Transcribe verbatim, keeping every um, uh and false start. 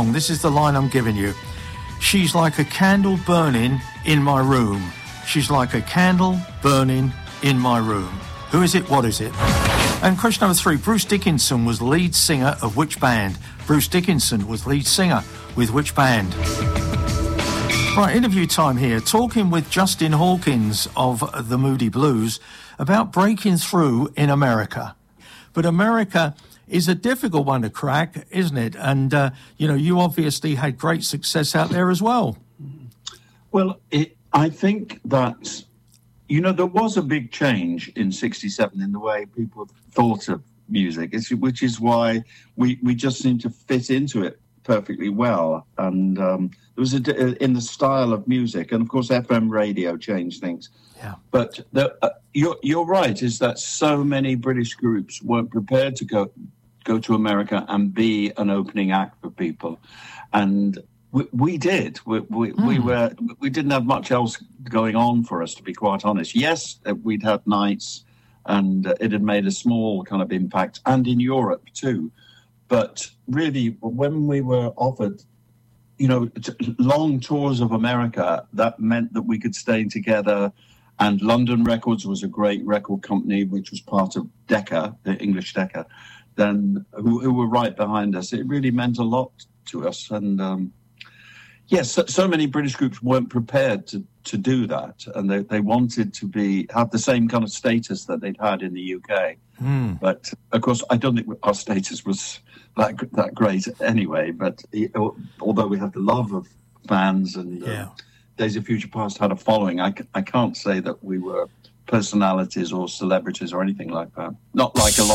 song. This is the line I'm giving you. She's like a candle burning in my room. She's like a candle burning in my room. Who is it? What is it? And question number three. Bruce Dickinson was lead singer of which band? Bruce Dickinson was lead singer with which band? Right, interview time here. Talking with Justin Hawkins of the Moody Blues about breaking through in America. But America is a difficult one to crack, isn't it? And, uh, you know, you obviously had great success out there as well. Well, it, I think that, you know, there was a big change in sixty-seven in the way people thought of music, it's, which is why we, we just seemed to fit into it perfectly well. And um, there was a, in the style of music. And, of course, F M radio changed things. Yeah. But the, uh, you're, you're right, is that so many British groups weren't prepared to go go to America and be an opening act for people. And we, we did. We, we, mm. we were. We didn't have much else going on for us, to be quite honest. Yes, we'd had nights, and it had made a small kind of impact, and in Europe too. But really, when we were offered, you know, t- long tours of America, that meant that we could stay together. And London Records was a great record company, which was part of Decca, the English Decca, then who, who were right behind us. It really meant a lot to us. And um, yes, so, so many British groups weren't prepared to, to do that. And they, they wanted to be have the same kind of status that they'd had in the U K. Mm. But, of course, I don't think our status was that, that great anyway. But although we had the love of fans and... Yeah. Uh, Days of Future Past had a following. I, I can't say that we were personalities or celebrities or anything like that. Not like a lot